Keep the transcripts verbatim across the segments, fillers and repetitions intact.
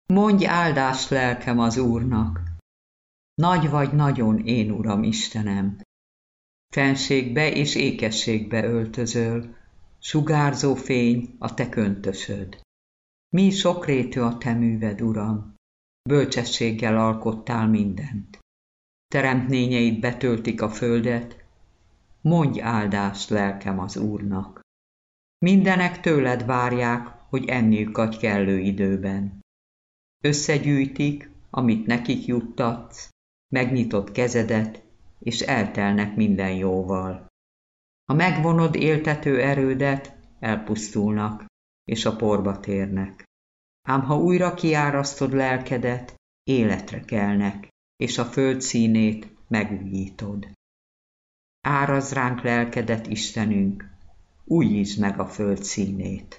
Mondj áldást lelkem az Úrnak! Nagy vagy nagyon, én Uram Istenem! Fenségbe és ékességbe öltözöl, sugárzó fény a te köntösöd. Mi sokrétű a te műved, Uram! Bölcsességgel alkottál mindent. Teremtményeid betöltik a földet, mondj áldást lelkem az Úrnak! Mindenek tőled várják, hogy enniük adj kellő időben. Összegyűjtik, amit nekik juttatsz, megnyitott kezedet, és eltelnek minden jóval. Ha megvonod éltető erődet, elpusztulnak, és a porba térnek. Ám ha újra kiárasztod lelkedet, életre kelnek, és a föld színét megújítod. Árazd ránk lelkedet, Istenünk, újítsd meg a föld színét.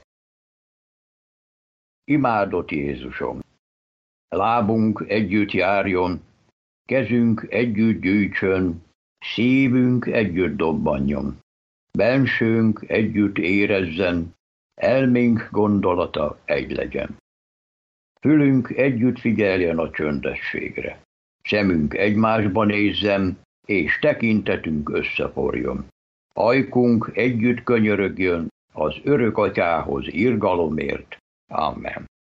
Imádott Jézusom! Lábunk együtt járjon, kezünk együtt gyűjtsön, szívünk együtt dobbanjon, bensőnk együtt érezzen, elménk gondolata egy legyen. Fülünk együtt figyeljen a csöndességre, szemünk egymásba nézzen, és tekintetünk összeforjon. Ajkunk együtt könyörögjön az örök atyához irgalomért. Amen.